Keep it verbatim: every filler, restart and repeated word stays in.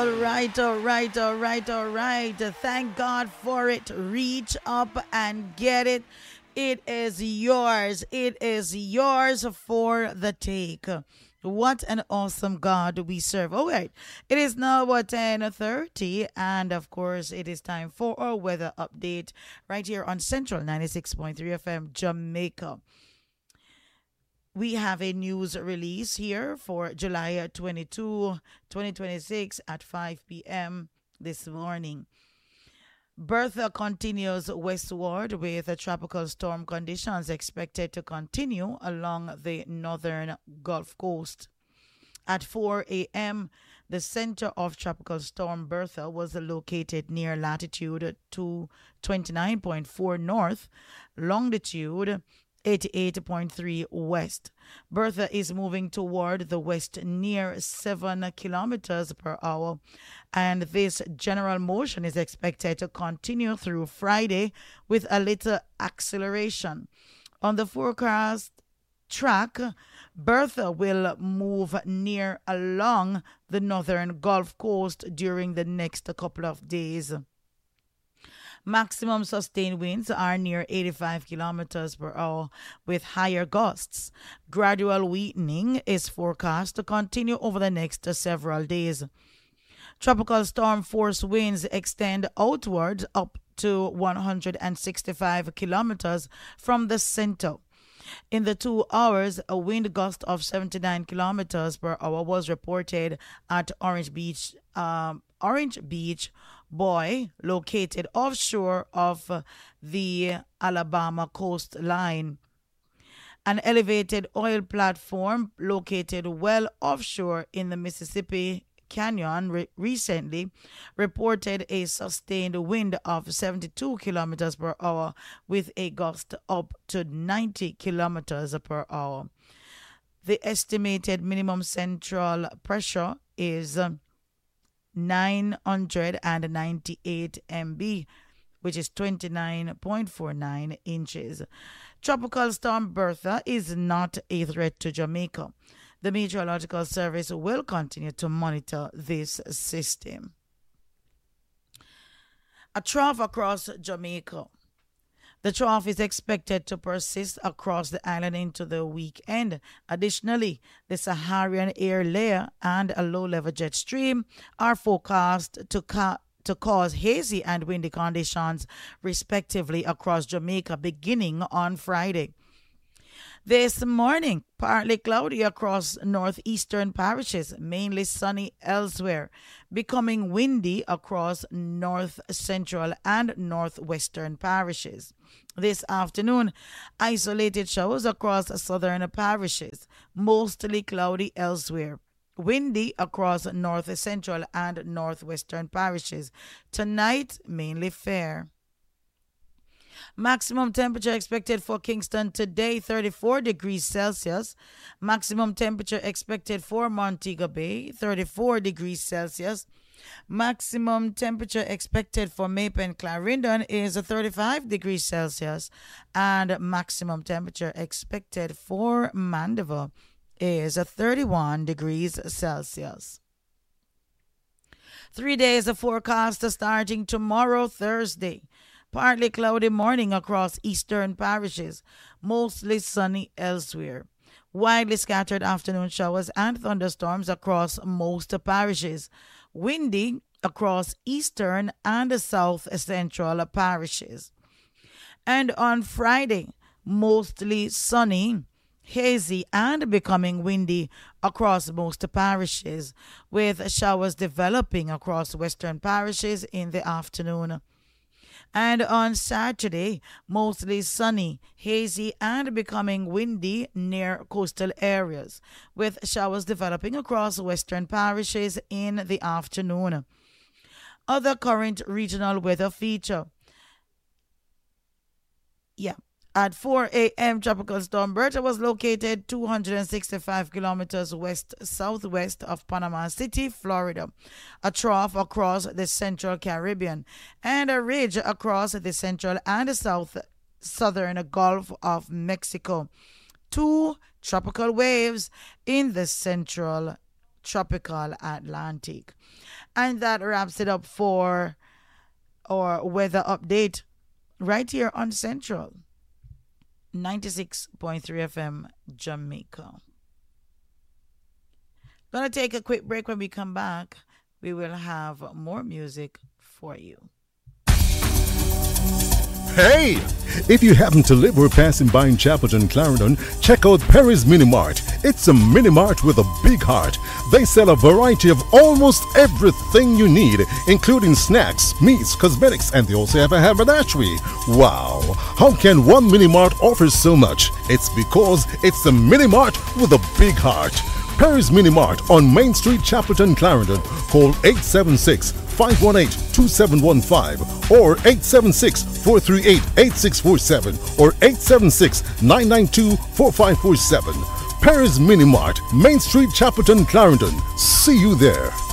All right, all right, all right, all right. Thank God for it. Reach up and get it. It is yours. It is yours for the take. What an awesome God we serve. All right. It is now what ten thirty, and of course it is time for our weather update right here on Central ninety-six point three F M Jamaica. We have a news release here for July twenty-second, twenty twenty-six at five p m this morning. Bertha continues westward with tropical storm conditions expected to continue along the northern Gulf Coast. At four a m, the center of Tropical Storm Bertha was located near latitude two twenty-nine point four north, longitude eighty-eight point three west. Bertha is moving toward the west near seven kilometers per hour, and this general motion is expected to continue through Friday with a little acceleration. On the forecast track, Bertha will move near along the northern Gulf Coast during the next couple of days. Maximum sustained winds are near eighty-five kilometers per hour with higher gusts. Gradual weakening is forecast to continue over the next several days. Tropical storm force winds extend outward up to one hundred sixty-five kilometers from the center. In the two hours, a wind gust of seventy-nine kilometers per hour was reported at Orange Beach, um, Orange Beach Buoy, located offshore of uh, the Alabama coastline. An elevated oil platform located well offshore in the Mississippi Canyon re- recently reported a sustained wind of seventy-two kilometers per hour with a gust up to ninety kilometers per hour. The estimated minimum central pressure is uh, nine hundred ninety-eight millimeters, which is twenty-nine point four nine inches. Tropical Storm Bertha is not a threat to Jamaica. The Meteorological Service will continue to monitor this system. A trough across Jamaica. The trough is expected to persist across the island into the weekend. Additionally, the Saharan air layer and a low-level jet stream are forecast to, ca- to cause hazy and windy conditions, respectively, across Jamaica beginning on Friday. This morning, partly cloudy across northeastern parishes, mainly sunny elsewhere, becoming windy across north central and northwestern parishes. This afternoon, isolated showers across southern parishes, mostly cloudy elsewhere. Windy across north central and northwestern parishes. Tonight, mainly fair. Maximum temperature expected for Kingston today, thirty-four degrees Celsius. Maximum temperature expected for Montego Bay, thirty-four degrees Celsius. Maximum temperature expected for Maple and Clarendon is thirty-five degrees Celsius. And maximum temperature expected for Mandeville is thirty-one degrees Celsius. Three days of forecast starting tomorrow, Thursday. Partly cloudy morning across eastern parishes, mostly sunny elsewhere. Widely scattered afternoon showers and thunderstorms across most parishes. Windy across eastern and south central parishes. And on Friday, mostly sunny, hazy and becoming windy across most parishes, with showers developing across western parishes in the afternoon. And on Saturday, mostly sunny, hazy, and becoming windy near coastal areas, with showers developing across western parishes in the afternoon. Other current regional weather feature. Yeah. At four a m, Tropical Storm Bertha was located two hundred sixty-five kilometers west-southwest of Panama City, Florida, a trough across the central Caribbean, and a ridge across the central and south southern Gulf of Mexico. Two tropical waves in the central tropical Atlantic. And that wraps it up for our weather update right here on Central ninety-six point three F M Jamaica. Gonna take a quick break. When we come back, we will have more music for you. Hey! If you happen to live or passing by in Chapelton, Clarendon, check out Perry's Mini Mart. It's a mini mart with a big heart. They sell a variety of almost everything you need, including snacks, meats, cosmetics, and they also have a haberdashery. Wow! How can one mini mart offer so much? It's because it's a mini mart with a big heart. Perry's Mini Mart on Main Street, Chapelton, Clarendon. Call eight seven six, five one eight, two seven one five or eight seven six, four three eight, eight six four seven or eight seven six, nine nine two, four five four seven. Perry's Mini Mart, Main Street, Chapelton, Clarendon. See you there.